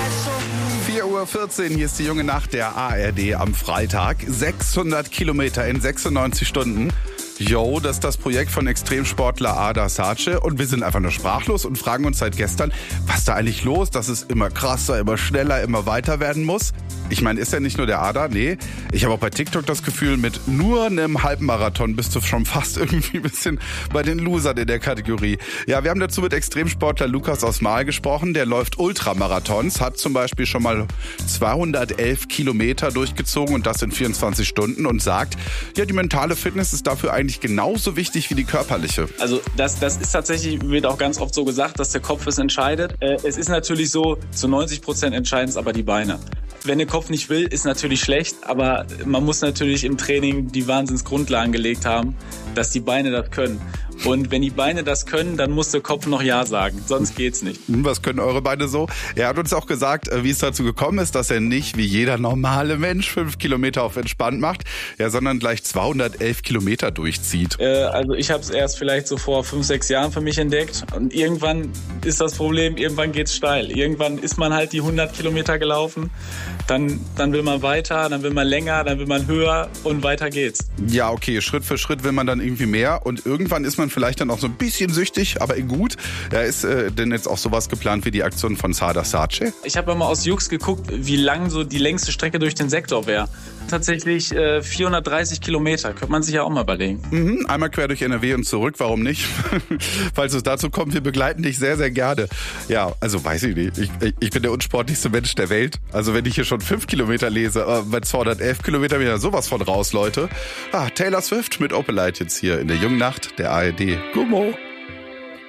4:14 Uhr, hier ist die junge Nacht der ARD am Freitag. 600 Kilometer in 96 Stunden. Jo, das ist das Projekt von Extremsportler Ada Sace und wir sind einfach nur sprachlos und fragen uns seit gestern, was da eigentlich los, dass es immer krasser, immer schneller, immer weiter werden muss. Ich meine, ist ja nicht nur der Ada, nee. Ich habe auch bei TikTok das Gefühl, mit nur einem Halbmarathon bist du schon fast irgendwie ein bisschen bei den Losern in der Kategorie. Ja, wir haben dazu mit Extremsportler Lukas aus Marl gesprochen. Der läuft Ultramarathons, hat zum Beispiel schon mal 211 Kilometer durchgezogen und das in 24 Stunden und sagt, ja, die mentale Fitness ist dafür eigentlich genauso wichtig wie die körperliche. Also das ist tatsächlich, wird auch ganz oft so gesagt, dass der Kopf es entscheidet. Es ist natürlich so, zu 90% entscheiden es aber die Beine. Wenn der Kopf nicht will, ist natürlich schlecht, aber man muss natürlich im Training die Wahnsinnsgrundlagen gelegt haben, dass die Beine das können. Und wenn die Beine das können, dann muss der Kopf noch Ja sagen, sonst geht's nicht. Was können eure Beine so? Er hat uns auch gesagt, wie es dazu gekommen ist, dass er nicht wie jeder normale Mensch 5 Kilometer auf entspannt macht, ja, sondern gleich 211 Kilometer durchzieht. Also ich habe es erst vielleicht so vor 5-6 Jahren für mich entdeckt und irgendwann ist das Problem, irgendwann geht's steil. Irgendwann ist man halt die 100 Kilometer gelaufen, dann will man weiter, dann will man länger, dann will man höher und weiter geht's. Ja, okay, Schritt für Schritt will man dann irgendwie mehr und irgendwann ist man vielleicht dann auch so ein bisschen süchtig, aber gut. Ja, ist denn jetzt auch sowas geplant wie die Aktion von Ada Sace? Ich habe mal aus Jux geguckt, wie lang so die längste Strecke durch den Sektor wäre. Tatsächlich 430 Kilometer, könnte man sich ja auch mal überlegen. Einmal quer durch NRW und zurück, warum nicht? Falls es dazu kommt, wir begleiten dich sehr, sehr gerne. Ja, also weiß ich nicht, ich bin der unsportlichste Mensch der Welt. Also wenn ich hier schon 5 Kilometer lese, bei 211 Kilometer bin ich ja sowas von raus, Leute. Taylor Swift mit Opalite jetzt hier in der jungen Nacht der ARD. Gummo.